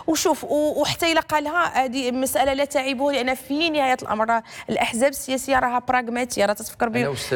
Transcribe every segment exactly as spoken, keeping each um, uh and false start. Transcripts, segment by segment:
وشوف وحتى الا قالها هذه مساله لا تعيبه، لان في نهايه الامر الاحزاب السياسيه راها براغماتيه، راها تتفكر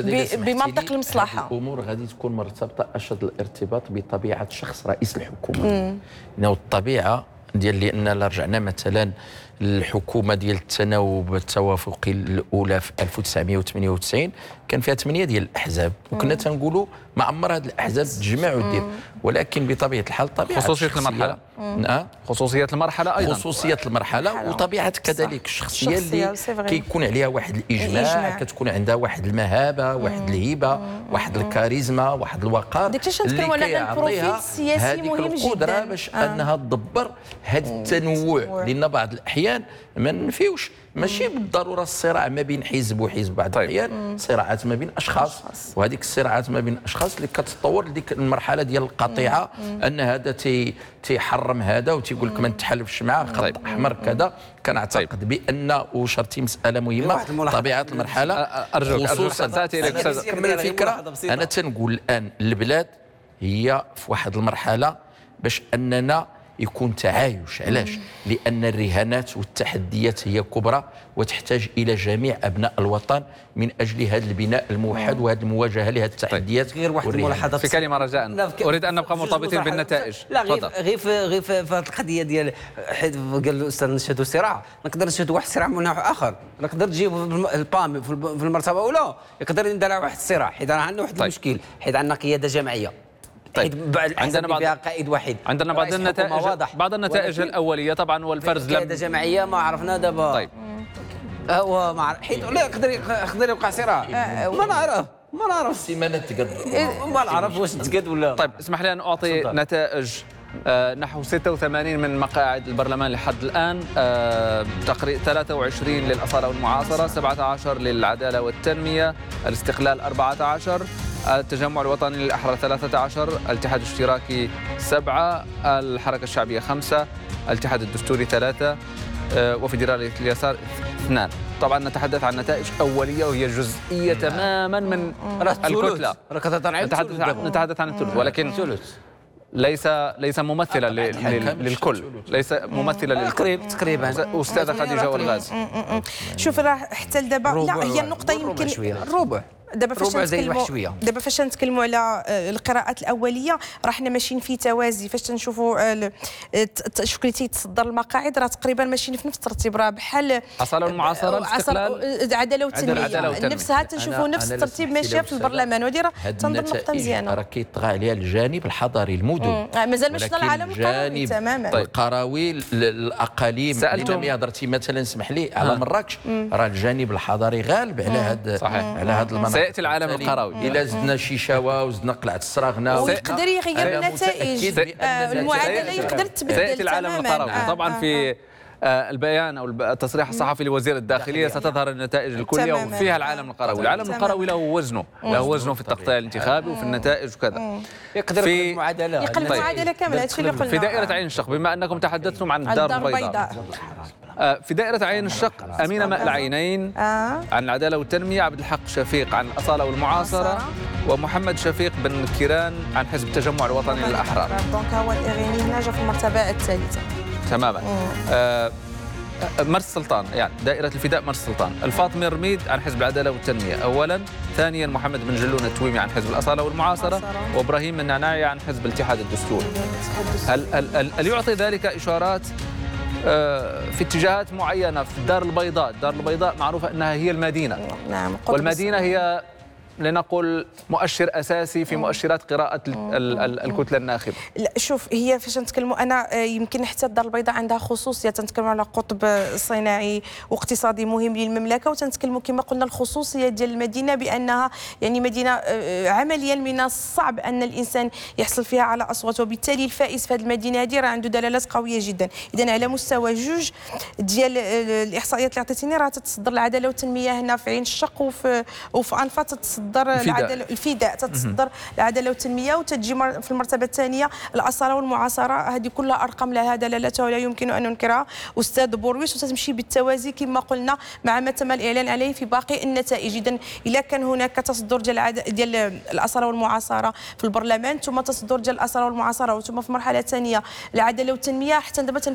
بمنطق المصلحه. الامور غادي تكون مرتبطه اشد الارتباط بطبيعه شخص رئيس الحكومه، انه الطبيعه ديال لان رجعنا مثلا الحكومه ديال التناوب التوافقي الاولى في ألف وتسعمائة وثمانية وتسعين كان فيها ثمانيه ديال الاحزاب، وكنا تنقولوا ما عمر هذه الاحزاب تجمع ودير، ولكن بطبيعه الحال طبيعه خصوصيه المرحله نعم خصوصيه المرحله ايضا خصوصيه المرحله وطبيعه كذلك الشخصيه اللي كيكون عليها واحد الاجماع، كتكون عندها واحد المهابه، واحد الهيبه، واحد الكاريزما، واحد الوقار اللي كيعطيها هذيك القدره باش آه. انها تدبر هذا التنوع، لان بعض الاحيان ما ننفيوش ماشي بالضروره الصراع ما بين حزب وحزب، بعض الاحيان صراعات ما بين اشخاص، وهذيك الصراعات ما بين الاشخاص اللي كتطور لديك المرحله ديال القطيعه، ان هذا تي تيحرم هذا وتيقول لك ما نتحالفش معاه، خط احمر كذا. كنعتقد بان وشرتي مساله مهمه طبيعه المرحله. ارجوك خصوصا تاتي اليك الفكره. انا تنقول الان البلاد هي في واحد المرحله باش اننا يكون تعايش. علاش؟ لأن الرهانات والتحديات هي كبرى وتحتاج إلى جميع أبناء الوطن من أجل هذا البناء الموحد وهذه المواجهة لهذه التحديات. غير واحد الملاحظة في كلمة رجاء، أريد أن نبقى مرتبطين بالنتائج. لا غير غير في غير في هذه القضية ديال حيت قال الأستاذ نشهدوا صراع، نقدر نشهدوا واحد الصراع من نوع آخر، نقدر تجيب البام في المرتبة الأولى يقدر يندلع واحد الصراع، حيت عندنا واحد المشكل، حيت عندنا قيادة جماعية. طيب عندنا بعض قائد واحد، عندنا بعض النتائج بعض النتائج الاوليه طبعا، والفرز قياده جماعيه ما عرفنا دابا. طيب هو ما عرف حيت لا يقدر يقدر يبقى صراع، ما نعرف ما نعرف سيمانه تقد ما نعرف واش تقد ولا. طيب اسمح لي ان اعطي نتائج آه نحو ستة وثمانين من مقاعد البرلمان لحد الآن، آه تقريبا ثلاثة وعشرين للأصالة والمعاصرة، سبعة عشر للعدالة والتنمية، الاستقلال أربعة عشر، التجمع الوطني للأحرار ثلاثة عشر، الاتحاد الاشتراكي سبعة، الحركة الشعبية خمسة، الاتحاد الدستوري ثلاثة، آه وفيدرالية اليسار اثنان. طبعا نتحدث عن نتائج أولية وهي جزئية تماما من الكتلة. نتحدث عن نتحدث عن الثلث، ولكن ليس ليس ممثلا للكل، ليس ممثلا للكل تقريبا. أستاذة خديجة والغاز، شوف راه حتى دابا لا هي النقطة يمكن ربع دابا فاش نتكلموا دابا فاش نتكلموا على القراءات الاوليه راه حنا ماشيين في توازي. فاش تنشوفوا شكون تيتصدر المقاعد راه تقريبا ماشيين في نفس الترتيب، راه بحال اصاله المعاصره، الاستقلال، العداله والتنميه، نفسها تنشوفوا نفس الترتيب ماشيه في البرلمان، وهذه راه تنظر نقطه مزيانه. راه كيطغى عليها الجانب الحضاري المدن، مازال ما شفنا العالم القروي تماما. طيب القروي الاقاليم سالتم هضرتي مثلا اسمح لي على مراكش، راه الجانب الحضاري غالب على هذا على هذا المناطق. سيأتي العالم القروي إلا زدنا شيشاوة وزدنا قلعة السراغنة ويقدر يغير النتائج، المعادلة يقدر تبدل. سيأتي العالم القروي طبعا في البيان أو التصريح الصحفي لوزير الداخلية ستظهر النتائج الكلية وفيها العالم القروي. العالم القروي له وزنه، له وزنه في التغطية الانتخابي وفي النتائج وكذا. يقدر في المعادلة يقلب المعادلة كاملة. هادشي اللي قلنا في دائرة عين الشق، بما أنكم تحدثتم عن الدار البيضاء، في دائرة عين الشق أمينة ماء العينين آه. عن العدالة والتنمية، عبد الحق شفيق عن الأصالة والمعاصرة، ومحمد شفيق بن كيران عن حزب التجمع الوطني للأحرار. دونك هو الإغاني هنا جا في المرتبة الثالثة تماما. آه مرس سلطان يعني دائرة الفداء مرس سلطان، الفاطمي رميد عن حزب العدالة والتنمية أولا، ثانيا محمد بن جلون التويمي عن حزب الأصالة والمعاصرة، وإبراهيم النعناعي عن حزب الاتحاد الدستوري. هل, هل, هل, هل يعطي ذلك إشارات في اتجاهات معينة في الدار البيضاء؟ الدار البيضاء معروفة أنها هي المدينة، نعم، والمدينة هي لنقول مؤشر اساسي في مؤشرات قراءه الكتله الناخبه. لا شوف هي فاش نتكلموا انا يمكن حتى الدار البيضاء عندها خصوصيه، تنتكلموا على قطب صناعي واقتصادي مهم للمملكه، وتنتكلموا كما قلنا الخصوصيه ديال المدينه بانها يعني مدينه عمليا من الصعب ان الانسان يحصل فيها على اصوات، وبالتالي الفائز في هذه المدينه هذه راه عنده دلالات قويه جدا. اذا على مستوى جوج ديال الاحصائيات اللي عطيتيني راه تتصدر العداله والتنميه هنا في عين الشق وفي وفي انفا تتصدر العداله الفداء تتصدر العداله والتنميه، وتجي في المرتبه الثانيه الاصاله والمعاصره. هذه كلها ارقام لها دلالتها ولا يمكن ان ننكرها استاذ بورويش، وتمشي بالتوازي كما قلنا مع ما تم الاعلان عليه في باقي النتائج. اذا اذا كان هناك تصدر ديال ديال الاصاله والمعاصره في البرلمان، ثم تصدر ديال الاصاله والمعاصره، وثم في المرحله الثانيه العداله والتنميه، حتى دابا